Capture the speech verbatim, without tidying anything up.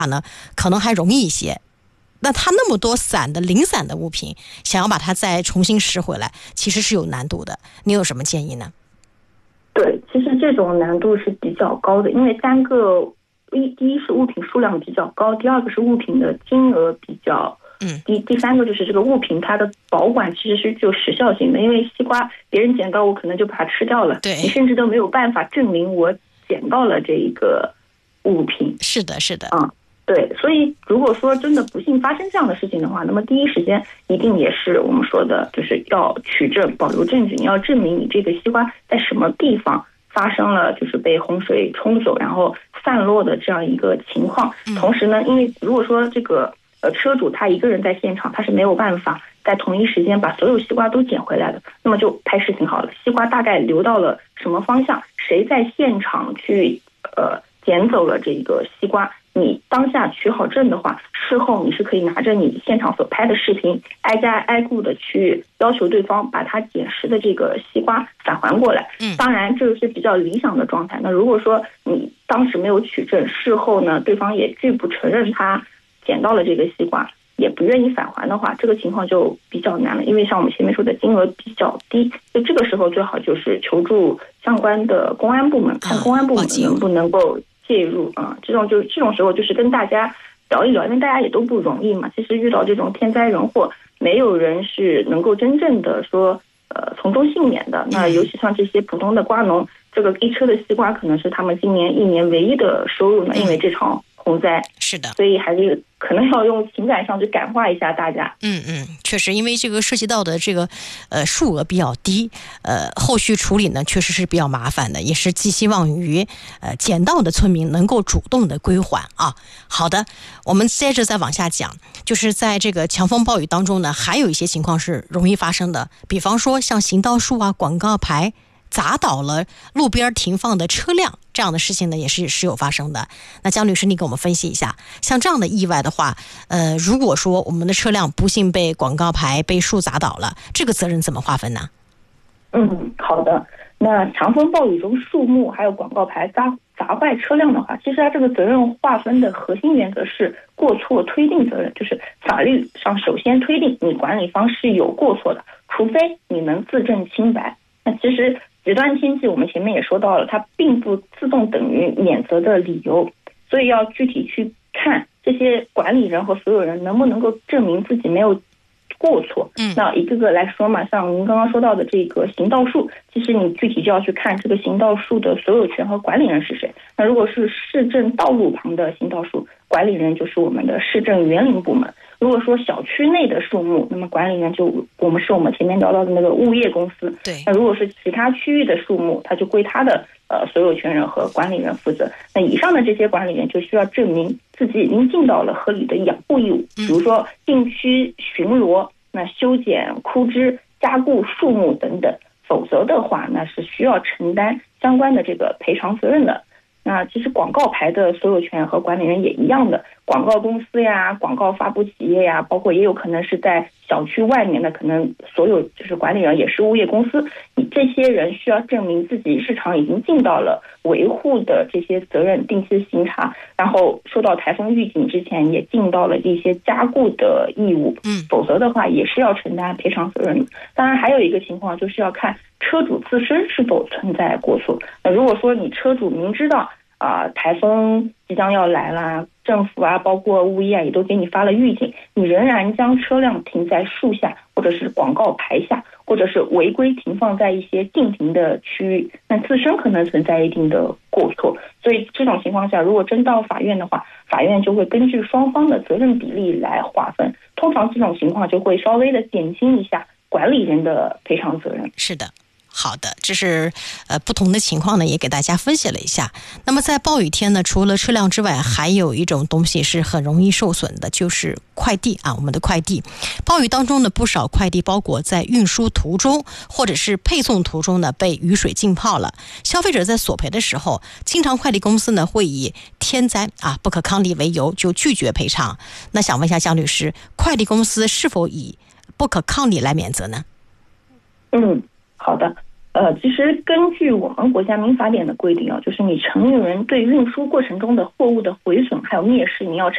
呢，可能还容易一些。那它那么多散的零散的物品，想要把它再重新拾回来，其实是有难度的。你有什么建议呢？ 对，其实这种难度是比较高的，因为单个一第一是物品数量比较高，第二个是物品的金额比较嗯， 第第三个就是这个物品它的保管其实是具有时效性的，因为西瓜别人捡到我可能就把它吃掉了， 对， 你甚至都没有办法证明我捡到了这一个物品。 是的，是的， 嗯。对，所以如果说真的不幸发生这样的事情的话，那么第一时间一定也是我们说的，就是要取证，保留证据，你要证明你这个西瓜在什么地方发生了就是被洪水冲走，然后散落的这样一个情况。同时呢，因为如果说这个呃车主他一个人在现场，他是没有办法在同一时间把所有西瓜都捡回来的，那么就拍视频好了，西瓜大概流到了什么方向，谁在现场去呃捡走了这个西瓜。你当下取好证的话，事后你是可以拿着你现场所拍的视频，挨家挨户的去要求对方把他捡拾的这个西瓜返还过来。 嗯， 当然这个是比较理想的状态。那如果说你当时没有取证，事后呢对方也拒不承认他捡到了这个西瓜，也不愿意返还的话，这个情况就比较难了。因为像我们前面说的金额比较低，就这个时候最好就是求助相关的公安部门，看公安部门能不能够介入啊、嗯，这种就这种时候就是跟大家聊一聊，因为大家也都不容易嘛。其实遇到这种天灾人祸，没有人是能够真正的说呃从中幸免的。那尤其像这些普通的瓜农，这个一车的西瓜可能是他们今年一年唯一的收入呢，因为这场洪灾。 是的， 所以还是可能要用情感上去感化一下大家。 嗯嗯，确实，因为这个涉及到的这个呃数额比较低，呃，后续处理呢确实是比较麻烦的，也是寄希望于呃捡到的村民能够主动的归还啊。好的，我们接着再往下讲，就是在这个强风暴雨当中呢，还有一些情况是容易发生的，比方说像行道树啊、广告牌砸倒了路边停放的车辆，这样的事情呢也是时有发生的。那江律师，你给我们分析一下，像这样的意外的话，呃，如果说我们的车辆不幸被广告牌、被树砸倒了，这个责任怎么划分呢？ 嗯，好的。那强风暴雨中树木还有广告牌砸砸坏车辆的话，其实它这个责任划分的核心原则是过错推定责任，就是法律上首先推定你管理方是有过错的，除非你能自证清白。那其实极端天气我们前面也说到了，它并不自动等于免责的理由，所以要具体去看这些管理人和所有人能不能够证明自己没有过错。 嗯， 那一个个来说嘛，像您刚刚说到的这个行道树，其实你具体就要去看这个行道树的所有权和管理人是谁。那如果是市政道路旁的行道树，管理人就是我们的市政园林部门。如果说小区内的树木，那么管理人就我们是我们前面聊到的那个物业公司。 对。 那如果是其他区域的树木，它就归他的呃所有权人和管理人负责。那以上的这些管理人就需要证明自己已经尽到了合理的养护义务，比如说定期巡逻，那修剪枯枝、加固树木等等，否则的话，那是需要承担相关的这个赔偿责任的。那其实广告牌的所有权和管理人也一样的，广告公司呀、广告发布企业呀，包括也有可能是在小区外面的，可能所有就是管理人也是物业公司，你这些人需要证明自己日常已经尽到了维护的这些责任，定期巡查，然后受到台风预警之前也尽到了一些加固的义务， 嗯， 否则的话也是要承担赔偿责任。当然还有一个情况就是要看车主自身是否存在过错。那如果说你车主明知道啊、呃，台风即将要来啦，政府啊，包括物业啊，也都给你发了预警，你仍然将车辆停在树下，或者是广告牌下，或者是违规停放在一些禁停的区域，那自身可能存在一定的过错。所以这种情况下，如果真到法院的话，法院就会根据双方的责任比例来划分。通常这种情况就会稍微的减轻一下管理人的赔偿责任。 是的。好的，这是呃不同的情况呢，也给大家分析了一下。那么在暴雨天呢，除了车辆之外，还有一种东西是很容易受损的，就是快递啊，我们的快递。暴雨当中呢，不少快递包裹在运输途中或者是配送途中呢，被雨水浸泡了。消费者在索赔的时候，经常快递公司呢会以天灾啊不可抗力为由就拒绝赔偿。那想问一下江律师，快递公司是否以不可抗力来免责呢？ 嗯。好的，呃，其实根据我们国家民法典的规定啊，就是你承运人对运输过程中的货物的毁损还有灭失，你要